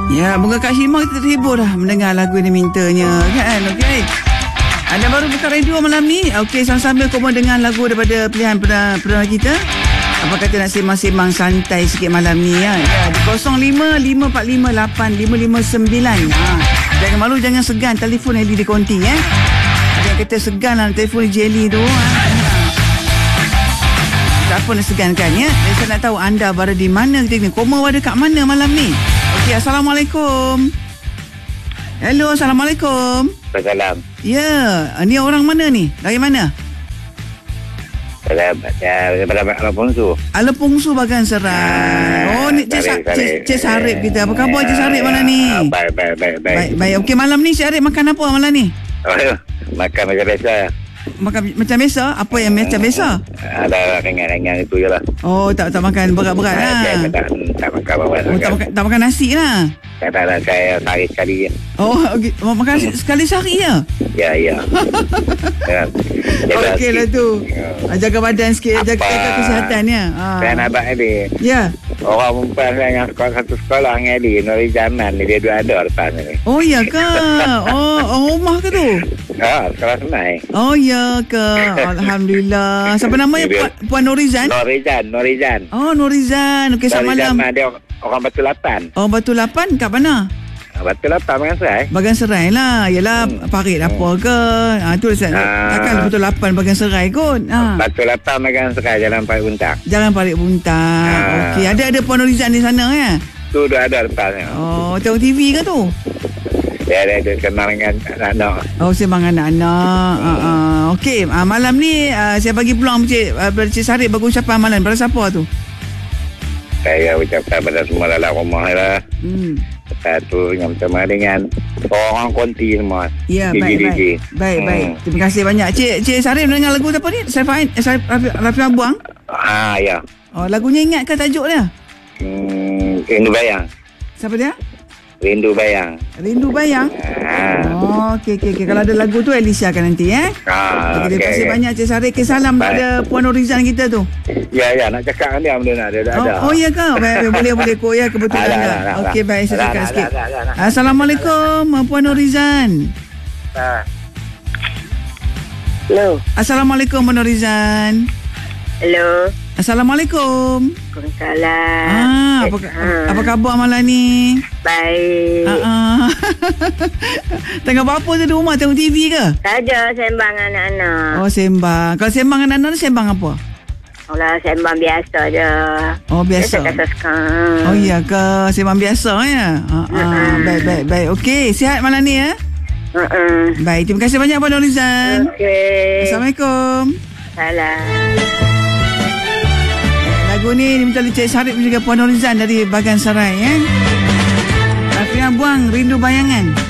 Ya, moga Kak Syimah kita terhibur dah mendengar lagu ini mintanya kan. Okey. Anda baru buka radio malam ni. Okey, sambil kau dengar lagu daripada pilihan perdana kita. Apa kata nak sembang-sembang santai sikit malam ni ya. Ya, di 05-545-8-559. Jangan malu, jangan segan telefon Eli di konti ya. Ada yang kata segan lah telefon Jelly tu. Tak apa nak segan kan ya. Saya nak tahu anda berada di mana kita ni. Koma berada kat mana malam ni? Okey, Assalamualaikum. Hello, Assalamualaikum. Salam. Ya, ni orang mana ni? Dari mana? Daripada Alapungsu. Alapungsu Bagan Serai. Oh, ni Cik Sarip kita. Apa khabar Cik Sarip malam ni? Baik. Okey, malam ni Cik Sarip makan apa malam ni? Makan macam biasa. Makan macam biasa? Apa yang macam biasa? Ada ringan-ringan itu je lah. Oh, tak makan berat-berat lah. Tak makan berat. Tak makan nasi lah. Tak ada, saya sehari sekali je. Oh, okay. Makan sekali sehari je? Ya. Okey lah tu. Jaga badan sikit, jaga kesihatan ya. Saya nak abang Eli. Ya. Orang perempuan yang satu sekolah dengan Eli, Nuri Jaman ni, dia dua ada depan ni. Oh, ya ke? Oh, rumah ke tu? Sekolah Senai. Oh, ya ke? Alhamdulillah. Siapa namanya? Puan Norizan? Norizan. Oh, Norizan. Okey, selamat malam. Dia orang Batu 8. Oh, Batu 8 kat mana? Batu 8 Bagan Serai. Bagan Serai lah. Yelah, parit apa ke? Itu takkan Batu 8 Bagan Serai kot. Batu 8 Bagan Serai, Jalan Parit Buntang. Jalan Parit Buntang. Okey, ada Puan Norizan di sana ya? Tu dah ada depan. Oh, tengok TV ke tu? Dia ada kenal dengan anak-anak. Oh, sembang anak-anak. Okey, malam ni saya bagi peluang Cik Sarip bagi ucapan malam. Pada siapa tu? Saya ucapkan pada semua dalam rumah lah. Satu yang bersama dengan orang konti semua. Ya, baik. Terima kasih banyak. Cik Sarip mendengar lagu apa ni? Rafi Abuang? Ya. Oh, lagunya ingat ke tajuk dia? Rindu Bayang. Siapa dia? Rindu Bayang. Oh, okey. Kalau ada lagu tu Alicia akan nanti Terima kasih banyak Cik Sarip. Salam pada Puan Norizan kita tu. Ya, nak cakap dengan dia benda nak ada. Oh, ya ke? Boleh ko ya, kebetulan dah. Okey, baik, saya cakap sikit. Assalamualaikum Puan Norizan. Hello. Assalamualaikum Puan Norizan. Hello. Assalamualaikum. Waalaikumsalam. Apa khabar malam ni? Baik. Tengah buat apa tu di rumah? Tengok TV ke? Tak ada, sembang anak-anak. Oh, sembang. Kalau sembang anak-anak, sembang apa? Kalau sembang biasa je. Oh, biasa. Oh, iya ke? Sembang biasa ya? Baik. Okey, sihat malam ni ya? Baik, terima kasih banyak Puan Norizan. Okey. Assalamualaikum. Salam. Lagu ni diminta oleh Cik Sarip juga Puan Norizan dari Bagan Serai ya. Rafi Abuang, Rindu Bayangan.